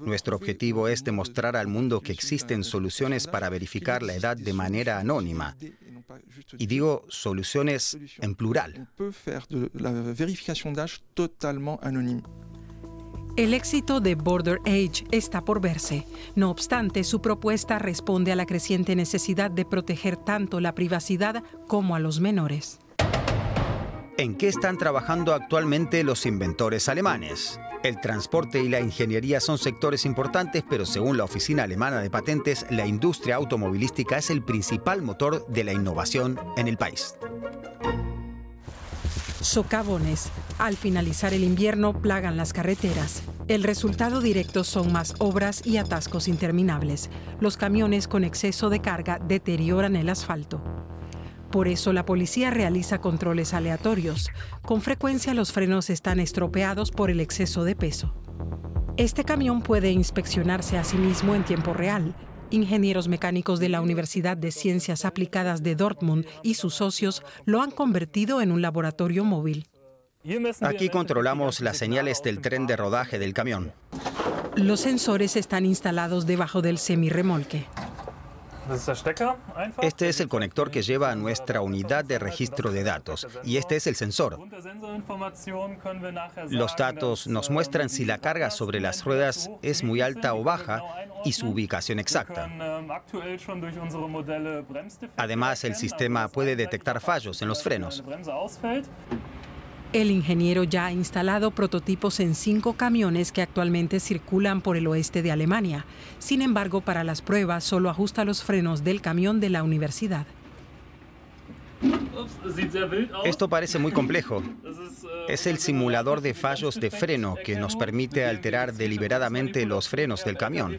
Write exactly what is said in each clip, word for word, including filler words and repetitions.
Nuestro objetivo es demostrar al mundo que existen soluciones para verificar la edad de manera anónima. Y digo soluciones en plural. El éxito de Border Age está por verse. No obstante, su propuesta responde a la creciente necesidad de proteger tanto la privacidad como a los menores. ¿En qué están trabajando actualmente los inventores alemanes? El transporte y la ingeniería son sectores importantes, pero según la Oficina Alemana de Patentes, la industria automovilística es el principal motor de la innovación en el país. Socavones. Al finalizar el invierno, plagan las carreteras. El resultado directo son más obras y atascos interminables. Los camiones con exceso de carga deterioran el asfalto. Por eso la policía realiza controles aleatorios. Con frecuencia los frenos están estropeados por el exceso de peso. Este camión puede inspeccionarse a sí mismo en tiempo real. Ingenieros mecánicos de la Universidad de Ciencias Aplicadas de Dortmund y sus socios lo han convertido en un laboratorio móvil. Aquí controlamos las señales del tren de rodaje del camión. Los sensores están instalados debajo del semirremolque. Este es el conector que lleva a nuestra unidad de registro de datos y este es el sensor. Los datos nos muestran si la carga sobre las ruedas es muy alta o baja y su ubicación exacta. Además, el sistema puede detectar fallos en los frenos. El ingeniero ya ha instalado prototipos en cinco camiones que actualmente circulan por el oeste de Alemania. Sin embargo, para las pruebas solo ajusta los frenos del camión de la universidad. Esto parece muy complejo. Es el simulador de fallos de freno que nos permite alterar deliberadamente los frenos del camión.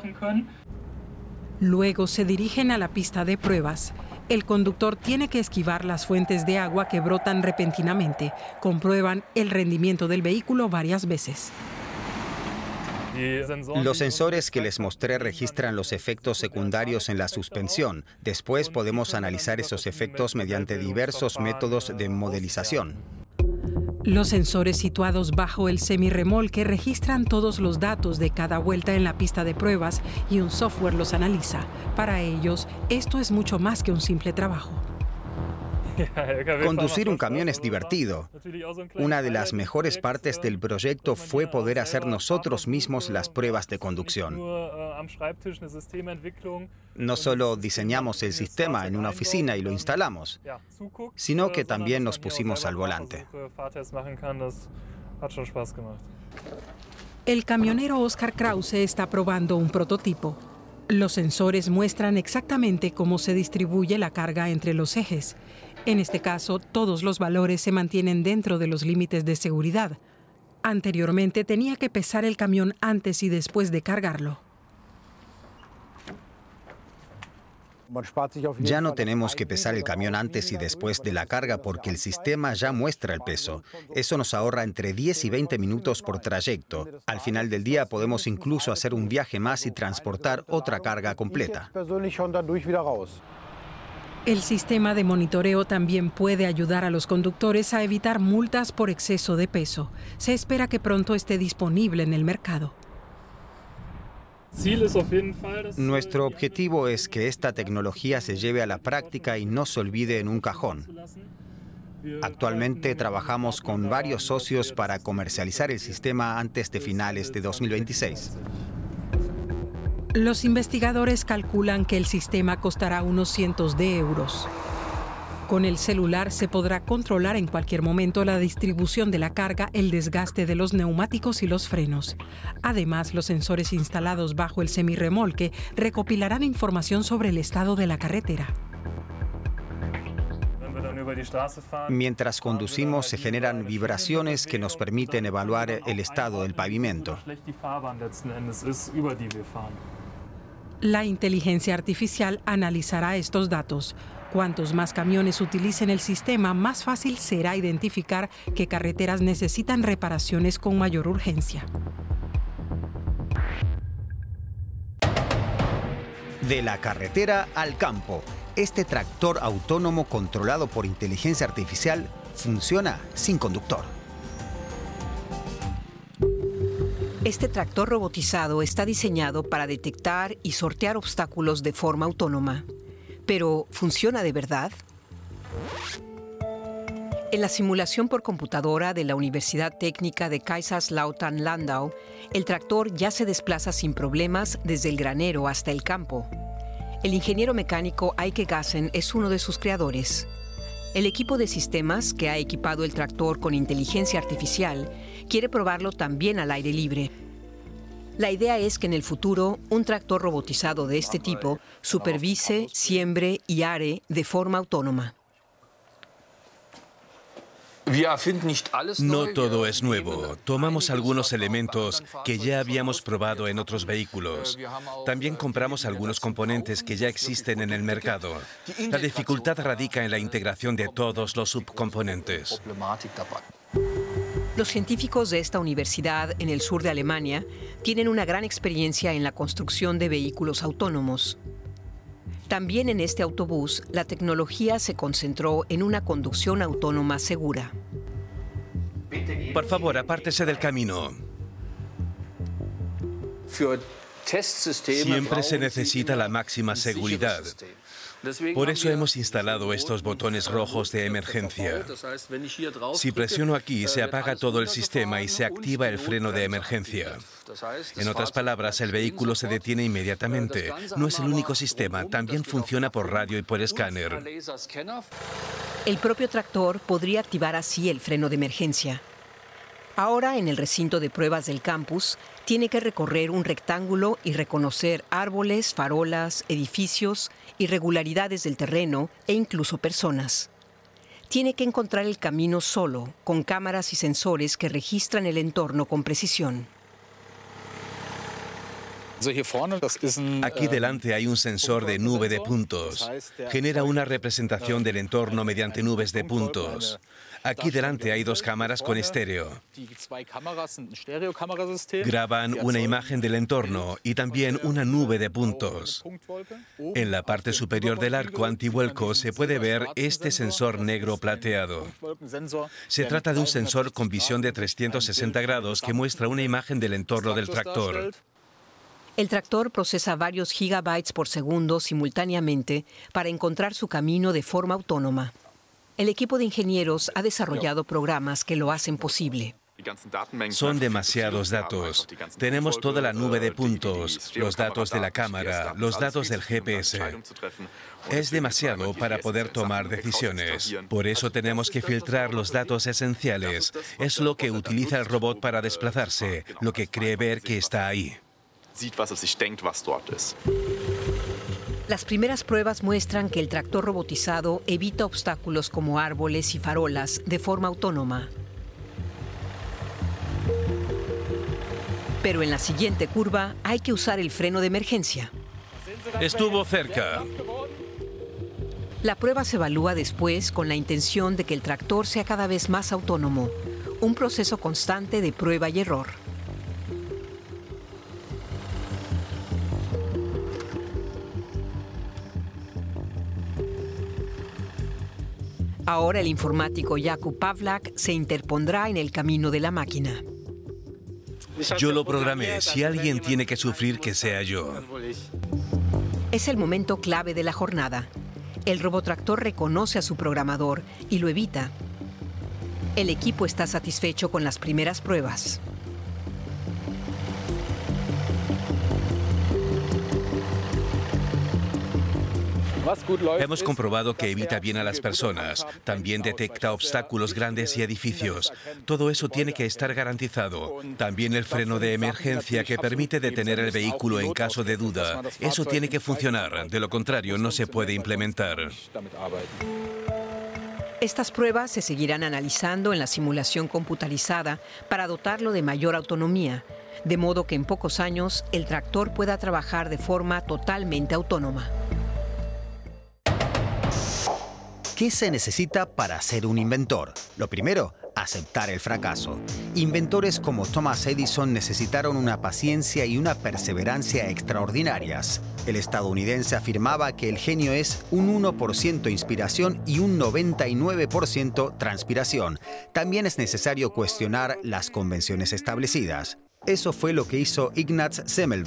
Luego se dirigen a la pista de pruebas. El conductor tiene que esquivar las fuentes de agua que brotan repentinamente. Comprueban el rendimiento del vehículo varias veces. Los sensores que les mostré registran los efectos secundarios en la suspensión. Después podemos analizar esos efectos mediante diversos métodos de modelización. Los sensores situados bajo el semirremolque registran todos los datos de cada vuelta en la pista de pruebas y un software los analiza. Para ellos, esto es mucho más que un simple trabajo. Conducir un camión es divertido. Una de las mejores partes del proyecto fue poder hacer nosotros mismos las pruebas de conducción. No solo diseñamos el sistema en una oficina y lo instalamos, sino que también nos pusimos al volante. El camionero Oscar Krause está probando un prototipo. Los sensores muestran exactamente cómo se distribuye la carga entre los ejes. En este caso, todos los valores se mantienen dentro de los límites de seguridad. Anteriormente tenía que pesar el camión antes y después de cargarlo. Ya no tenemos que pesar el camión antes y después de la carga porque el sistema ya muestra el peso. Eso nos ahorra entre diez y veinte minutos por trayecto. Al final del día podemos incluso hacer un viaje más y transportar otra carga completa. El sistema de monitoreo también puede ayudar a los conductores a evitar multas por exceso de peso. Se espera que pronto esté disponible en el mercado. Nuestro objetivo es que esta tecnología se lleve a la práctica y no se olvide en un cajón. Actualmente trabajamos con varios socios para comercializar el sistema antes de finales de dos mil veintiséis. Los investigadores calculan que el sistema costará unos cientos de euros. Con el celular se podrá controlar en cualquier momento la distribución de la carga, el desgaste de los neumáticos y los frenos. Además, los sensores instalados bajo el semirremolque recopilarán información sobre el estado de la carretera. Mientras conducimos se generan vibraciones que nos permiten evaluar el estado del pavimento. La inteligencia artificial analizará estos datos. Cuantos más camiones utilicen el sistema, más fácil será identificar qué carreteras necesitan reparaciones con mayor urgencia. De la carretera al campo, este tractor autónomo controlado por inteligencia artificial funciona sin conductor. Este tractor robotizado está diseñado para detectar y sortear obstáculos de forma autónoma. Pero, ¿funciona de verdad? En la simulación por computadora de la Universidad Técnica de Kaiserslautern-Landau, el tractor ya se desplaza sin problemas desde el granero hasta el campo. El ingeniero mecánico Eike Gassen es uno de sus creadores. El equipo de sistemas que ha equipado el tractor con inteligencia artificial quiere probarlo también al aire libre. La idea es que en el futuro un tractor robotizado de este tipo supervise, siembre y are de forma autónoma. No todo es nuevo. Tomamos algunos elementos que ya habíamos probado en otros vehículos. También compramos algunos componentes que ya existen en el mercado. La dificultad radica en la integración de todos los subcomponentes. Los científicos de esta universidad en el sur de Alemania tienen una gran experiencia en la construcción de vehículos autónomos. También en este autobús, la tecnología se concentró en una conducción autónoma segura. Por favor, apártese del camino. Siempre se necesita la máxima seguridad. Por eso hemos instalado estos botones rojos de emergencia. Si presiono aquí, se apaga todo el sistema y se activa el freno de emergencia. En otras palabras, el vehículo se detiene inmediatamente. No es el único sistema, también funciona por radio y por escáner. El propio tractor podría activar así el freno de emergencia. Ahora, en el recinto de pruebas del campus, tiene que recorrer un rectángulo y reconocer árboles, farolas, edificios, irregularidades del terreno e incluso personas. Tiene que encontrar el camino solo, con cámaras y sensores que registran el entorno con precisión. Aquí delante hay un sensor de nube de puntos. Genera una representación del entorno mediante nubes de puntos. Aquí delante hay dos cámaras con estéreo. Graban una imagen del entorno y también una nube de puntos. En la parte superior del arco antivuelco se puede ver este sensor negro plateado. Se trata de un sensor con visión de trescientos sesenta grados que muestra una imagen del entorno del tractor. El tractor procesa varios gigabytes por segundo simultáneamente para encontrar su camino de forma autónoma. El equipo de ingenieros ha desarrollado programas que lo hacen posible. Son demasiados datos. Tenemos toda la nube de puntos, los datos de la cámara, los datos del G P S. Es demasiado para poder tomar decisiones. Por eso tenemos que filtrar los datos esenciales. Es lo que utiliza el robot para desplazarse, lo que cree ver que está ahí. Las primeras pruebas muestran que el tractor robotizado evita obstáculos como árboles y farolas de forma autónoma. Pero en la siguiente curva hay que usar el freno de emergencia. Estuvo cerca. La prueba se evalúa después con la intención de que el tractor sea cada vez más autónomo, un proceso constante de prueba y error. Ahora el informático Jakub Pawlak se interpondrá en el camino de la máquina. Yo lo programé. Si alguien tiene que sufrir, que sea yo. Es el momento clave de la jornada. El robotractor reconoce a su programador y lo evita. El equipo está satisfecho con las primeras pruebas. Hemos comprobado que evita bien a las personas. También detecta obstáculos grandes y edificios. Todo eso tiene que estar garantizado. También el freno de emergencia que permite detener el vehículo en caso de duda. Eso tiene que funcionar. De lo contrario, no se puede implementar. Estas pruebas se seguirán analizando en la simulación computarizada para dotarlo de mayor autonomía, de modo que en pocos años el tractor pueda trabajar de forma totalmente autónoma. ¿Qué se necesita para ser un inventor? Lo primero, aceptar el fracaso. Inventores como Thomas Edison necesitaron una paciencia y una perseverancia extraordinarias. El estadounidense afirmaba que el genio es un uno por ciento inspiración y un noventa y nueve por ciento transpiración. También es necesario cuestionar las convenciones establecidas. Eso fue lo que hizo Ignaz Semmelweis.